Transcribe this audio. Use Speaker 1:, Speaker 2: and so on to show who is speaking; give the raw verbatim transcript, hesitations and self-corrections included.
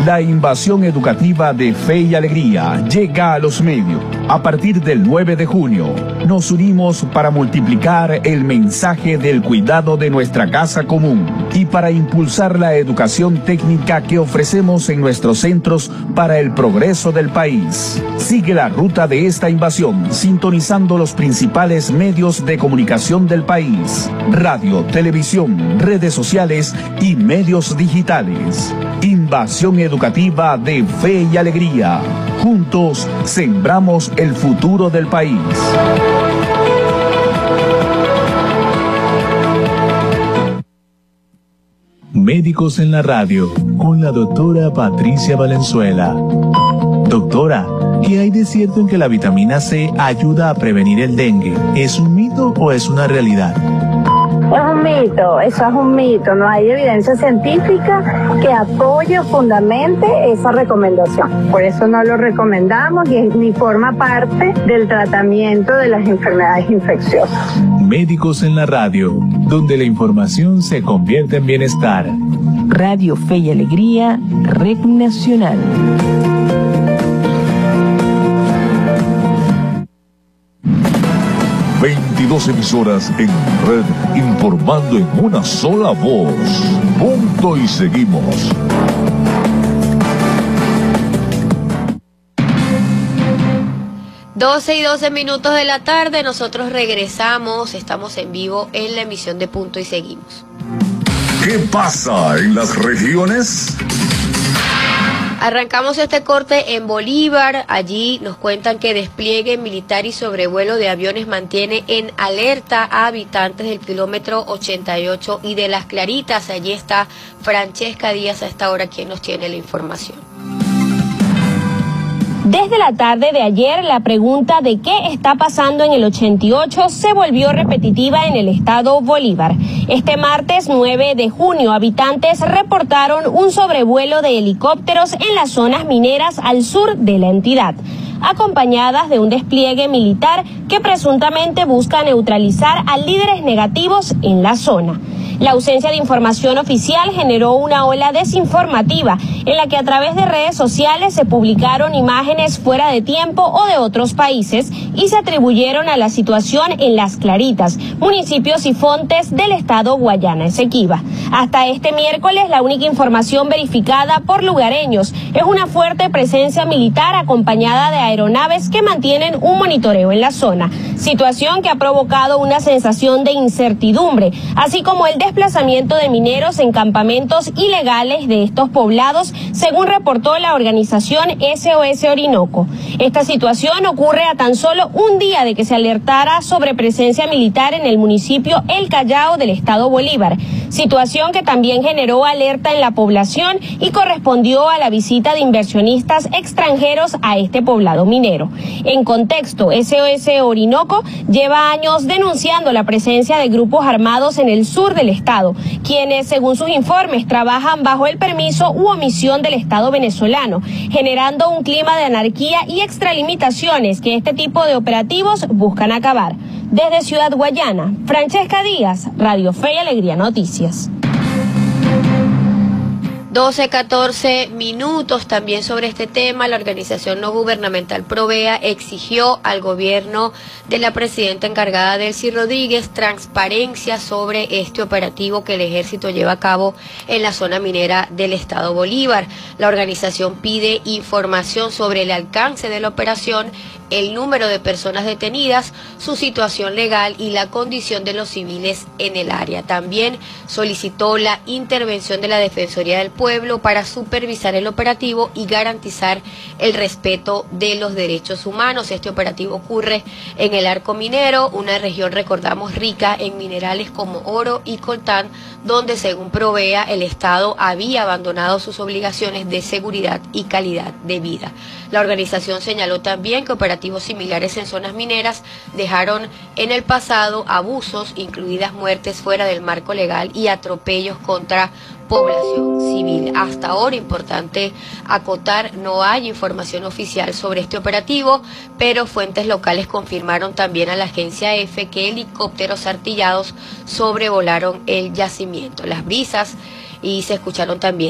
Speaker 1: La invasión educativa de Fe y Alegría llega a los medios. A partir del nueve de junio, nos unimos para multiplicar el mensaje del cuidado de nuestra casa común y para impulsar la educación técnica que ofrecemos en nuestros centros para el progreso del país. Sigue la ruta de esta invasión sintonizando los principales medios de comunicación del país: radio, televisión, redes sociales y medios digitales. Invasión educativa de Fe y Alegría. Juntos sembramos el futuro del país.
Speaker 2: Médicos en la radio, con la doctora Patricia Valenzuela. Doctora, ¿qué hay de cierto en que la vitamina C ayuda a prevenir el dengue? ¿Es un mito o es una realidad?
Speaker 3: Es un mito, eso es un mito. No hay evidencia científica que apoye o fundamente esa recomendación. Por eso no lo recomendamos y ni forma parte del tratamiento de las enfermedades infecciosas.
Speaker 2: Médicos en la radio, donde la información se convierte en bienestar.
Speaker 4: Radio Fe y Alegría, Red Nacional.
Speaker 5: veintidós emisoras en red, informando en una sola voz. Punto y seguimos.
Speaker 6: doce y doce minutos de la tarde, nosotros regresamos, estamos en vivo en la emisión de Punto y Seguimos.
Speaker 5: ¿Qué pasa en las regiones?
Speaker 6: Arrancamos este corte en Bolívar. Allí nos cuentan que despliegue militar y sobrevuelo de aviones mantiene en alerta a habitantes del kilómetro ochenta y ocho y de Las Claritas. Allí está Francesca Díaz a esta hora, quien nos tiene la información.
Speaker 7: Desde la tarde de ayer, la pregunta de qué está pasando en el ochenta y ocho se volvió repetitiva en el estado Bolívar. Este martes nueve de junio, habitantes reportaron un sobrevuelo de helicópteros en las zonas mineras al sur de la entidad, acompañadas de un despliegue militar que presuntamente busca neutralizar a líderes negativos en la zona. La ausencia de información oficial generó una ola desinformativa en la que a través de redes sociales se publicaron imágenes fuera de tiempo o de otros países y se atribuyeron a la situación en Las Claritas, municipios y fontes del estado Guayana Esequiba. Hasta este miércoles, la única información verificada por lugareños es una fuerte presencia militar acompañada de aeronaves que mantienen un monitoreo en la zona, situación que ha provocado una sensación de incertidumbre, así como el desplazamiento de mineros en campamentos ilegales de estos poblados, según reportó la organización S O S Orinoco. Esta situación ocurre a tan solo un día de que se alertara sobre presencia militar en el municipio El Callao del estado Bolívar, situación que también generó alerta en la población y correspondió a la visita de inversionistas extranjeros a este poblado minero. En contexto, S O S Orinoco lleva años denunciando la presencia de grupos armados en el sur del estado, quienes, según sus informes, trabajan bajo el permiso u omisión del Estado venezolano, generando un clima de anarquía y extralimitaciones que este tipo de operativos buscan acabar. Desde Ciudad Guayana, Francesca Díaz, Radio Fe y Alegría Noticias.
Speaker 6: doce, catorce minutos también sobre este tema. La organización no gubernamental Provea exigió al gobierno de la presidenta encargada Delcy Rodríguez transparencia sobre este operativo que el ejército lleva a cabo en la zona minera del estado Bolívar. La organización pide información sobre el alcance de la operación, el número de personas detenidas, su situación legal y la condición de los civiles en el área. También solicitó la intervención de la Defensoría del Pueblo para supervisar el operativo y garantizar el respeto de los derechos humanos. Este operativo ocurre en el Arco Minero, una región, recordamos, rica en minerales como oro y coltán, donde según Provea el Estado había abandonado sus obligaciones de seguridad y calidad de vida. La organización señaló también que operativos similares en zonas mineras dejaron en el pasado abusos, incluidas muertes fuera del marco legal y atropellos contra población civil. Hasta ahora, importante acotar, no hay información oficial sobre este operativo, pero fuentes locales confirmaron también a la agencia EFE que helicópteros artillados sobrevolaron el yacimiento. Las brisas y se escucharon también